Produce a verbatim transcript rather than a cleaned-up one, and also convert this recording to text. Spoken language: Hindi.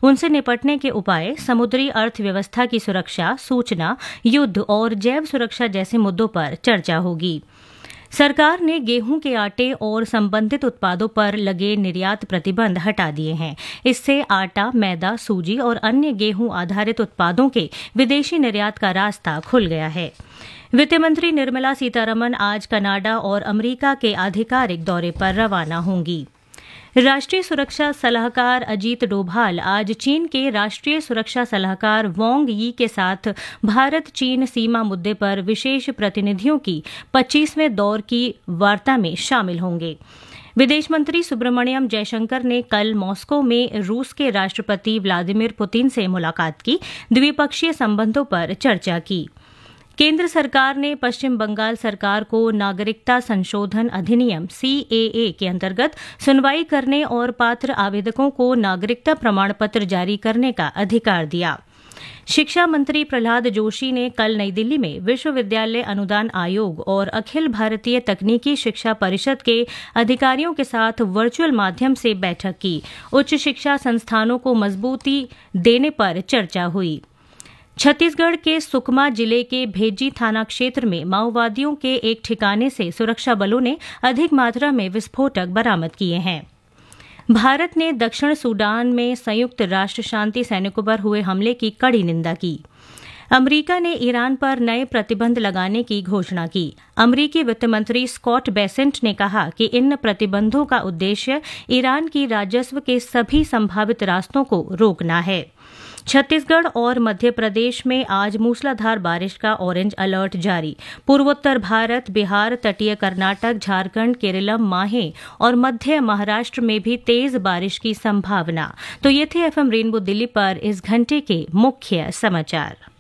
उनसे निपटने के उपाय, समुद्री अर्थव्यवस्था की सुरक्षा, सूचना, युद्ध और जैव सुरक्षा जैसे मुद्दों पर चर्चा होगी। सरकार ने गेहूं के आटे और संबंधित उत्पादों पर लगे निर्यात प्रतिबंध हटा दिए हैं। इससे आटा, मैदा, सूजी और अन्य गेहूं आधारित उत्पादों के विदेशी निर्यात का रास्ता खुल गया है। वित्त मंत्री निर्मला सीतारमण आज कनाडा और अमेरिका के आधिकारिक दौरे पर रवाना होंगी। राष्ट्रीय सुरक्षा सलाहकार अजीत डोभाल आज चीन के राष्ट्रीय सुरक्षा सलाहकार वांग यी के साथ भारत चीन सीमा मुद्दे पर विशेष प्रतिनिधियों की पच्चीसवें दौर की वार्ता में शामिल होंगे। विदेश मंत्री सुब्रमण्यम जयशंकर ने कल मॉस्को में रूस के राष्ट्रपति व्लादिमीर पुतिन से मुलाकात की, द्विपक्षीय संबंधों पर चर्चा की। केंद्र सरकार ने पश्चिम बंगाल सरकार को नागरिकता संशोधन अधिनियम सीएए के अंतर्गत सुनवाई करने और पात्र आवेदकों को नागरिकता प्रमाण पत्र जारी करने का अधिकार दिया। शिक्षा मंत्री प्रहलाद जोशी ने कल नई दिल्ली में विश्वविद्यालय अनुदान आयोग और अखिल भारतीय तकनीकी शिक्षा परिषद के अधिकारियों के साथ वर्चुअल माध्यम से बैठक की। उच्च शिक्षा संस्थानों को मजबूती देने पर चर्चा हुई। छत्तीसगढ़ के सुकमा जिले के भेज्जी थाना क्षेत्र में माओवादियों के एक ठिकाने से सुरक्षा बलों ने अधिक मात्रा में विस्फोटक बरामद किए हैं। भारत ने दक्षिण सूडान में संयुक्त राष्ट्र शांति सैनिकों पर हुए हमले की कड़ी निंदा की। अमेरिका ने ईरान पर नए प्रतिबंध लगाने की घोषणा की। अमेरिकी वित्त मंत्री स्कॉट बेसेंट ने कहा कि इन प्रतिबंधों का उद्देश्य ईरान की राजस्व के सभी संभावित रास्तों को रोकना है। छत्तीसगढ़ और मध्य प्रदेश में आज मूसलाधार बारिश का ऑरेंज अलर्ट जारी। पूर्वोत्तर भारत, बिहार, तटीय कर्नाटक, झारखंड, केरलम, माहे और मध्य महाराष्ट्र में भी तेज बारिश की संभावना। तो ये थे एफएम रेनबो दिल्ली पर इस घंटे के मुख्य समाचार।